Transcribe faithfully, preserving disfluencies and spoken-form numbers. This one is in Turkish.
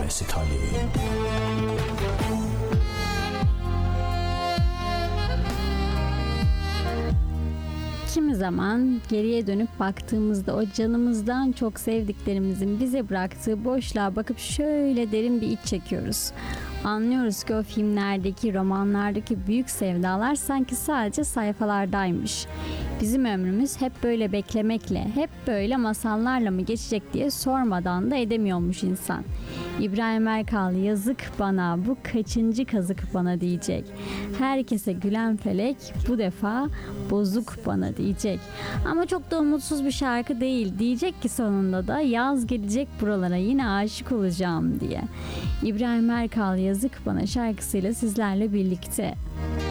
ستالی. Kimi zaman geriye dönüp baktığımızda o canımızdan çok sevdiklerimizin bize bıraktığı boşluğa bakıp şöyle derin bir iç çekiyoruz. Anlıyoruz ki o filmlerdeki, romanlardaki büyük sevdalar sanki sadece sayfalardaymış. Bizim ömrümüz hep böyle beklemekle, hep böyle masallarla mı geçecek diye sormadan da edemiyormuş insan. İbrahim Erkal yazık bana, bu kaçıncı kazık bana diyecek. Herkese gülen felek bu defa bozuk bana diyecek. Ama çok da umutsuz bir şarkı değil. Diyecek ki sonunda da yaz gelecek buralara yine aşık olacağım diye. İbrahim Erkal yazık bana şarkısıyla sizlerle birlikte.